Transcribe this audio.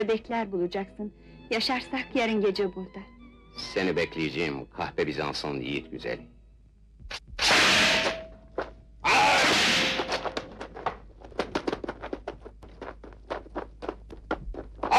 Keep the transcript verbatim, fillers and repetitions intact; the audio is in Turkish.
Bekler bulacaksın. Yaşarsak yarın gece burada. Seni bekleyeceğim, kahpe Bizans'ın yiğit güzeli.